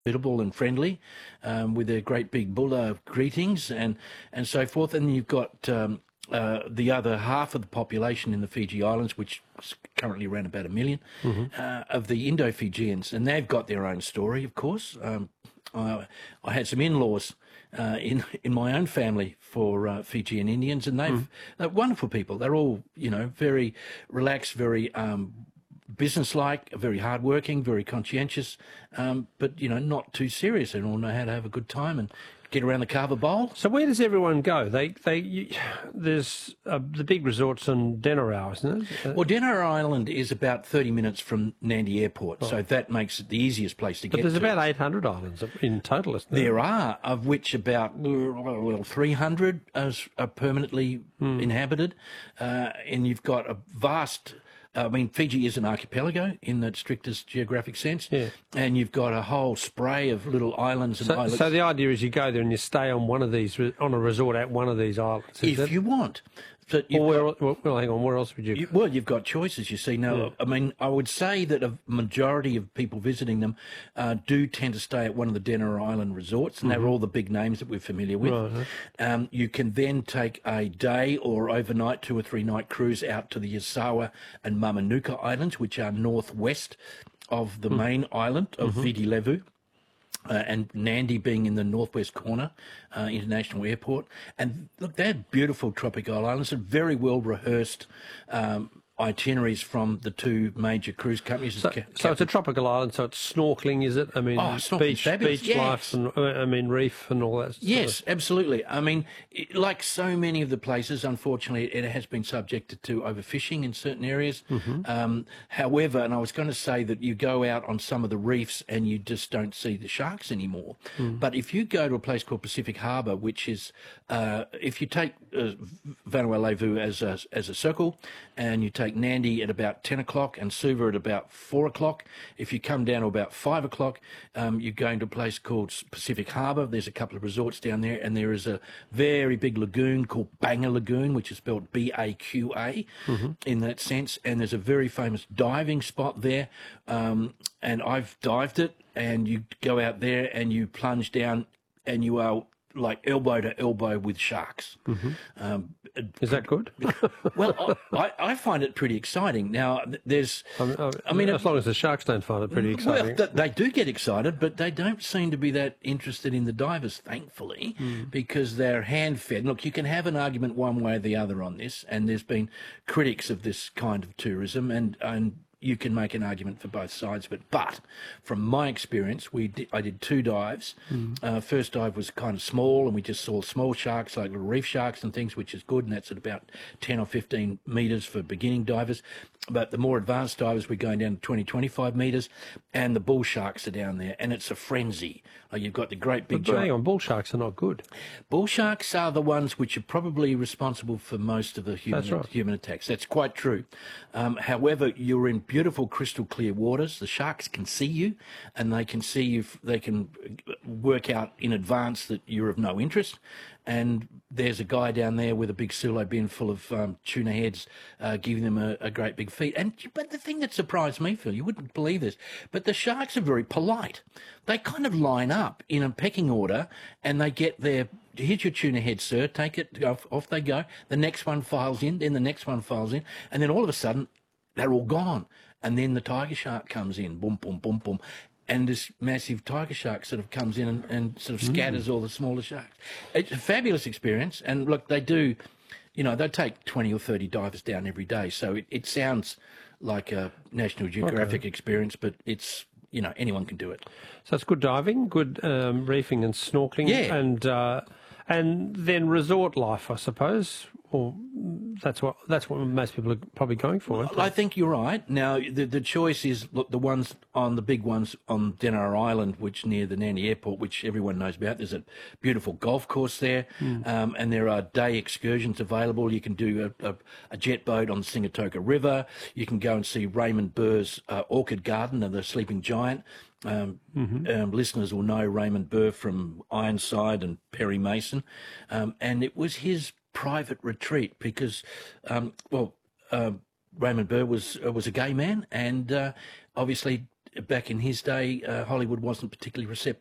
hospitable and friendly, with their great big bulla greetings and so forth. And you've got the other half of the population in the Fiji Islands, which is currently around about 1 million, of the Indo-Fijians, and they've got their own story, of course. I had some in-laws in my own family for Fijian Indians, and they're wonderful people. They're all, very relaxed, very businesslike, very hardworking, very conscientious, but not too serious. They all know how to have a good time and get around the Carver Bowl. So where does everyone go? There's the big resorts in Denarau, isn't it? Well, Denarau Island is about 30 minutes from Nandi Airport, so that makes it the easiest place to get to. But there's about 800 islands in total, isn't there? There are, of which about 300 are permanently inhabited, and you've got a vast... Fiji is an archipelago in the strictest geographic sense, and you've got a whole spray of little islands and islets. So the idea is you go there and you stay on on a resort at one of these islands, if you want. But well, hang on, where else would you... Well, you've got choices, you see. Now, I would say that a majority of people visiting them do tend to stay at one of the Denarau Island resorts, and they're all the big names that we're familiar with. Right. You can then take a day or overnight, 2 or 3 night cruise out to the Yasawa and Mamanuca Islands, which are northwest of the main island of Viti Levu. And Nandi being in the northwest corner, International Airport. And look, they're beautiful tropical islands and very well rehearsed itineraries from the 2 major cruise companies. So it's a tropical island, so it's snorkeling, is it? I mean, beach life and reef and all that. Yes, absolutely. I mean, like so many of the places, unfortunately, it has been subjected to overfishing in certain areas. However, and I was going to say that you go out on some of the reefs and you just don't see the sharks anymore. But if you go to a place called Pacific Harbour, which is, if you take Vanuatu as a circle, and you take Nandi at about 10 o'clock and Suva at about 4 o'clock. If you come down to about 5 o'clock, you're going to a place called Pacific Harbour. There's a couple of resorts down there, and there is a very big lagoon called Banga Lagoon, which is spelled B-A-Q-A in that sense. And there's a very famous diving spot there, and I've dived it, and you go out there and you plunge down, and you are like elbow to elbow with sharks. Is that good? Well, I find it pretty exciting. Now, there's... as long as the sharks don't find it pretty exciting. Well, they do get excited, but they don't seem to be that interested in the divers, thankfully, because they're hand-fed. Look, you can have an argument one way or the other on this, and there's been critics of this kind of tourism, and you can make an argument for both sides of it. But from my experience, I did 2 dives. First dive was kind of small, and we just saw small sharks, like little reef sharks and things, which is good, and that's at about 10 or 15 metres for beginning divers. But the more advanced divers, we're going down to 20, 25 metres, and the bull sharks are down there, and it's a frenzy. You've got the great big... But hang on, bull sharks are not good. Bull sharks are the ones which are probably responsible for most of the human attacks. That's quite true. However, you're in beautiful crystal clear waters. The sharks can see you, and they can see you. They can work out in advance that you're of no interest. And there's a guy down there with a big silo bin full of tuna heads, giving them a great big feed. But the thing that surprised me, Phil, you wouldn't believe this, but the sharks are very polite. They kind of line up in a pecking order, and they get their... Here's your tuna head, sir. Take it. Off they go. The next one files in. Then the next one files in. And then all of a sudden, they're all gone. And then the tiger shark comes in. Boom, boom, boom, boom. And this massive tiger shark sort of comes in and sort of scatters all the smaller sharks. It's a fabulous experience. And look, they do, they take 20 or 30 divers down every day. So it sounds like a National Geographic experience, but it's, anyone can do it. So it's good diving, good reefing and snorkeling. Yeah. And then resort life, I suppose. Or that's what most people are probably going for. I think you're right. Now, the choice is, look, the big ones on Denarau Island, which near the Nandi Airport, which everyone knows about. There's a beautiful golf course there, and there are day excursions available. You can do a jet boat on the Singatoka River. You can go and see Raymond Burr's Orchid Garden of the Sleeping Giant. Listeners will know Raymond Burr from Ironside and Perry Mason, and it was his private retreat because, Raymond Burr was a gay man, and obviously back in his day, Hollywood wasn't particularly receptive